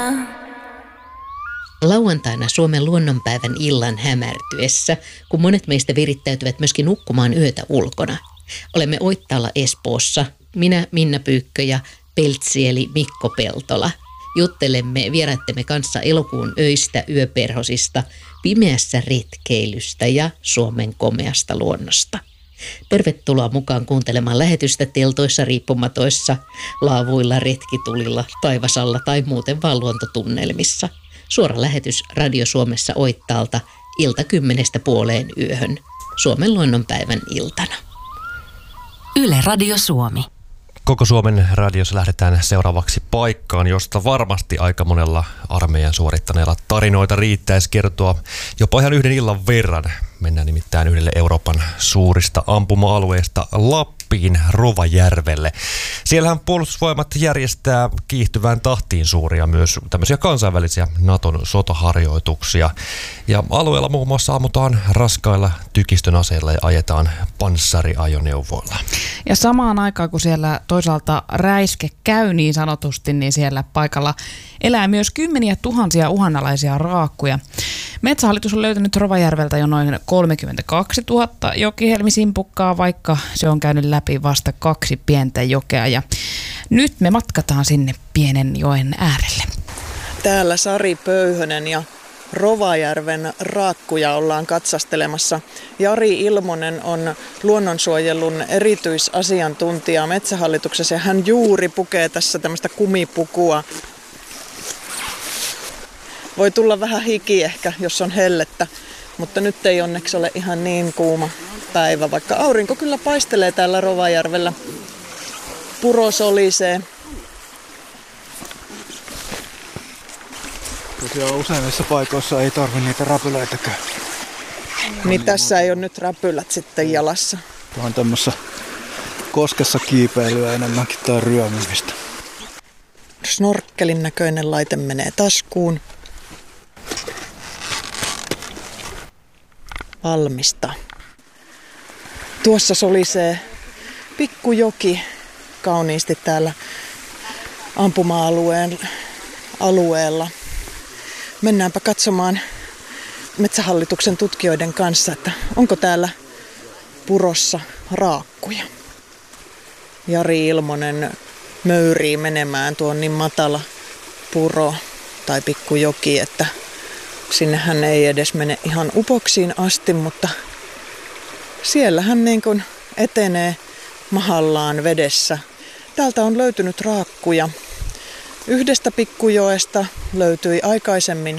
Lauantaina Suomen luonnonpäivän illan hämärtyessä, kun monet meistä virittäytyvät myöskin nukkumaan yötä ulkona. Olemme Oittaalla Espoossa, minä Minna Pyykkö ja Peltsi eli Mikko Peltola. Juttelemme vieraittemme kanssa elokuun öistä, yöperhosista, pimeässä retkeilystä ja Suomen komeasta luonnosta. Tervetuloa mukaan kuuntelemaan lähetystä teltoissa, riippumatoissa, laavuilla, retkitulilla, taivasalla tai muuten vaan luontotunnelmissa. Suora lähetys Radio Suomessa Oittaalta ilta 10:00 Suomen luonnonpäivän iltana. Yle Radio Suomi. Koko Suomen radiossa lähdetään seuraavaksi paikkaan, josta varmasti aika monella armeijan suorittaneella tarinoita riittäisi kertoa jopa ihan yhden illan verran. Mennään nimittäin yhdelle Euroopan suurista ampuma-alueista Lappiin Rovajärvelle. Siellähän puolustusvoimat järjestää kiihtyvään tahtiin suuria myös tämmöisiä kansainvälisiä Naton sotaharjoituksia. Ja alueella muun muassa ammutaan raskailla tykistön aseilla ja ajetaan panssariajoneuvoilla. Ja samaan aikaan, kun siellä toisaalta räiske käy niin sanotusti, niin siellä paikalla elää myös kymmeniä tuhansia uhanalaisia raakkuja. Metsähallitus on löytänyt Rovajärveltä jo noin 32 000 jokihelmisimpukkaa, vaikka se on käynyt läpi vasta 2 pientä jokea. Ja nyt me matkataan sinne pienen joen äärelle. Täällä Sari Pöyhönen ja Rovajärven raakkuja ollaan katsastelemassa. Jari Ilmonen on luonnonsuojelun erityisasiantuntija Metsähallituksessa ja hän juuri pukee tässä tämmöistä kumipukua. Voi tulla vähän hiki ehkä, jos on hellettä, mutta nyt ei onneksi ole ihan niin kuuma päivä, vaikka aurinko kyllä paistelee täällä Rovajärvellä. Puro solisee. Tosiaan useimmissa paikoissa ei tarvitse niitä räpyläitäkään. Niin tässä ei ole nyt räpylät sitten jalassa. Tämä on tämmössä koskessa kiipeilyä enemmänkin tai ryömimistä. Snorkkelin näköinen laite menee taskuun. Valmista. Tuossa solisee pikkujoki kauniisti täällä ampuma-alueen alueella. Mennäänpä katsomaan Metsähallituksen tutkijoiden kanssa, että onko täällä purossa raakkuja. Jari Ilmonen möyrii menemään, tuo on niin matala puro tai pikkujoki, että sinnehän ei edes mene ihan upoksiin asti, mutta siellä hän niin kuin etenee mahallaan vedessä. Täältä on löytynyt raakkuja. Yhdestä pikkujoesta löytyi aikaisemmin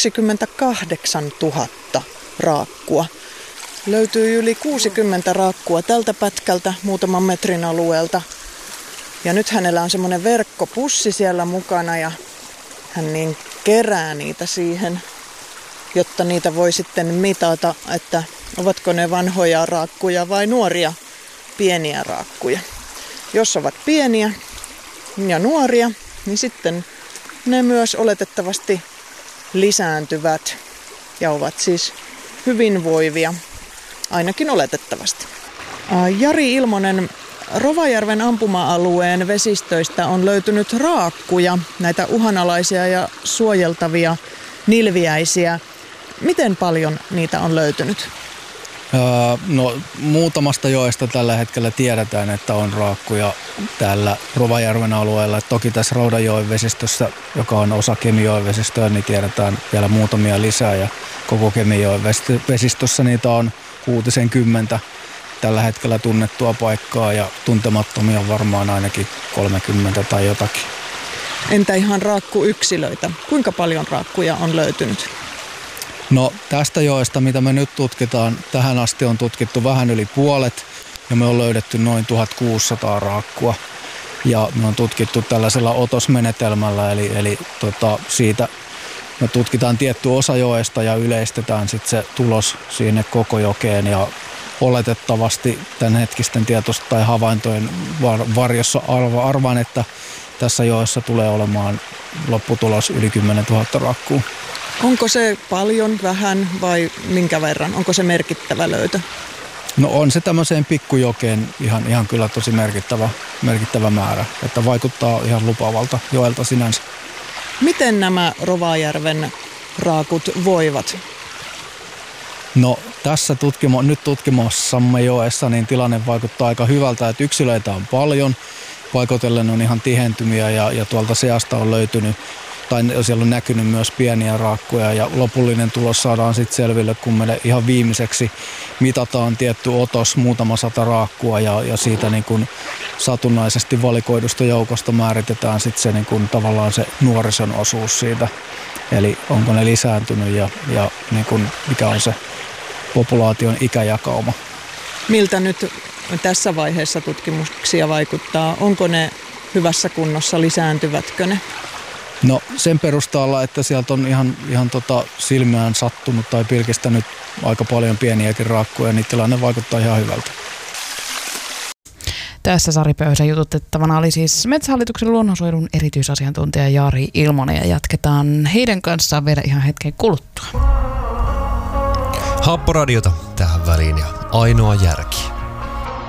28 000 raakkua. Löytyi yli 60 raakkua tältä pätkältä muutaman metrin alueelta. Ja nyt hänellä on semmoinen verkkopussi siellä mukana ja hän niin kerää niitä siihen, jotta niitä voi sitten mitata, että ovatko ne vanhoja raakkuja vai nuoria pieniä raakkuja. Jos ovat pieniä ja nuoria, niin sitten ne myös oletettavasti lisääntyvät ja ovat siis hyvinvoivia, ainakin oletettavasti. Jari Ilmonen, Rovajärven ampuma-alueen vesistöistä on löytynyt raakkuja, näitä uhanalaisia ja suojeltavia nilviäisiä. Miten paljon niitä on löytynyt? No muutamasta joesta tällä hetkellä tiedetään, että on raakkuja täällä Rovajärven alueella. Toki tässä Roudajoen vesistössä, joka on osa Kemijoen vesistöä, niin tiedetään vielä muutamia lisää. Ja koko Kemijoen vesistössä niitä on 60 tällä hetkellä tunnettua paikkaa ja tuntemattomia varmaan ainakin 30 tai jotakin. Entä ihan raakkuyksilöitä? Kuinka paljon raakkuja on löytynyt? No tästä joesta, mitä me nyt tutkitaan, tähän asti on tutkittu vähän yli puolet ja me on löydetty noin 1600 raakkua. Ja me on tutkittu tällaisella otosmenetelmällä, eli siitä me tutkitaan tietty osa joesta ja yleistetään sitten se tulos sinne koko jokeen ja oletettavasti tämänhetkisten tietoista tai havaintojen varjossa arvaan, että tässä joessa tulee olemaan lopputulos yli 10 000 raakkua. Onko se paljon, vähän vai minkä verran? Onko se merkittävä löytö? No on se tämmöiseen pikkujokeen ihan kyllä tosi merkittävä määrä, että vaikuttaa ihan lupaavalta joelta sinänsä. Miten nämä Rovajärven raakut voivat? No tässä nyt tutkimassamme joessa niin tilanne vaikuttaa aika hyvältä, että yksilöitä on paljon, paikoitellen on ihan tihentymiä ja tuolta seasta on löytynyt, tai siellä on näkynyt myös pieniä raakkuja ja lopullinen tulos saadaan sitten selville, kun me ihan viimeiseksi mitataan tietty otos, muutama 100 raakkua ja siitä niin kuin satunnaisesti valikoidusta joukosta määritetään sitten se niin kuin tavallaan se nuorison osuus siitä, eli onko ne lisääntynyt ja niin kuin mikä on se populaation ikäjakauma. Miltä nyt tässä vaiheessa tutkimuksia vaikuttaa? Onko ne hyvässä kunnossa, lisääntyvätkö ne? No sen perusteella, että sieltä on ihan silmään sattunut tai pilkistänyt aika paljon pieniäkin raakkuja, niin tilanne vaikuttaa ihan hyvältä. Tässä Sari Pöyhösen jututettavana oli siis Metsähallituksen luonnonsuojelun erityisasiantuntija Jari Ilmonen ja jatketaan heidän kanssaan vielä ihan hetken kuluttua. Happoradiota tähän väliin ja ainoa järki.